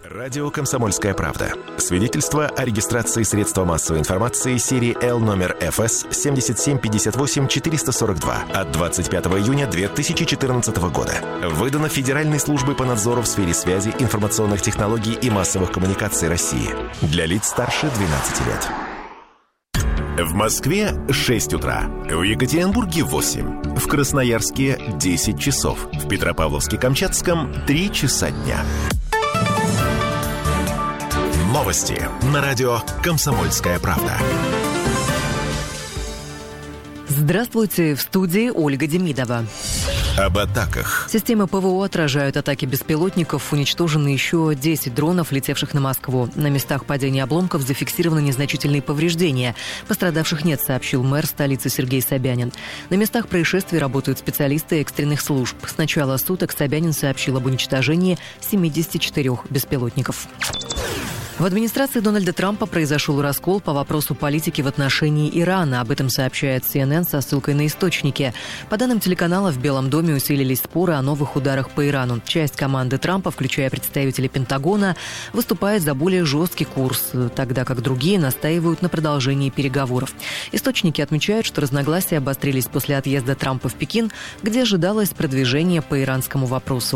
Радио «Комсомольская правда». Свидетельство о регистрации средства массовой информации серии L номер ФС 7758-442 от 25 июня 2014 года. Выдано Федеральной службой по надзору в сфере связи, информационных технологий и массовых коммуникаций России. Для лиц старше 12 лет. В Москве 6 утра, в Екатеринбурге 8, в Красноярске 10 часов, в Петропавловске-Камчатском 3 часа дня. Новости на радио «Комсомольская правда». Здравствуйте, в студии Ольга Демидова. Об атаках. Системы ПВО отражают атаки беспилотников. Уничтожены еще 10 дронов, летевших на Москву. На местах падения обломков зафиксированы незначительные повреждения. Пострадавших нет, сообщил мэр столицы Сергей Собянин. На местах происшествий работают специалисты экстренных служб. С начала суток Собянин сообщил об уничтожении 74 беспилотников. В администрации Дональда Трампа произошел раскол по вопросу политики в отношении Ирана. Об этом сообщает CNN со ссылкой на источники. По данным телеканала, в Белом доме усилились споры о новых ударах по Ирану. Часть команды Трампа, включая представителей Пентагона, выступает за более жесткий курс, тогда как другие настаивают на продолжении переговоров. Источники отмечают, что разногласия обострились после отъезда Трампа в Пекин, где ожидалось продвижение по иранскому вопросу.